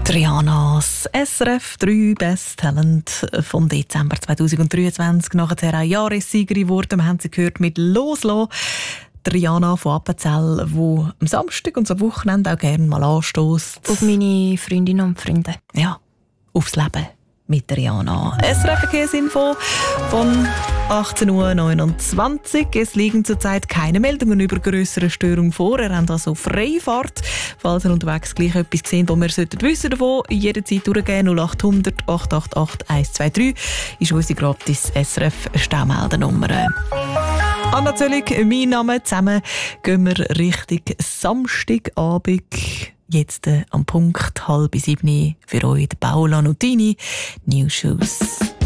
Rihannas SRF 3 Best Talent vom Dezember 2023. Nachher auch Jahressiegerin geworden. Wir haben sie gehört mit «Loslassen». Rihanna von Appenzell, die am Samstag und am Wochenende auch gerne mal anstößt. Auf meine Freundinnen und Freunde. Ja, aufs Leben mit Rihanna. SRF Verkehrsinfo von 18.29 Uhr. Es liegen zurzeit keine Meldungen über grössere Störungen vor. Ihr habt also Freifahrt. Falls ihr unterwegs gleich etwas gesehen, wo wir wissen davon, jederzeit durchgehen. 0800 888 123 ist unsere gratis SRF Staumeldennummer. Anna Zöllig, mein Name. Zusammen gehen wir Richtung Samstagabend. Jetzt am Punkt 6:30 für euch Paola Nutini. New Shoes.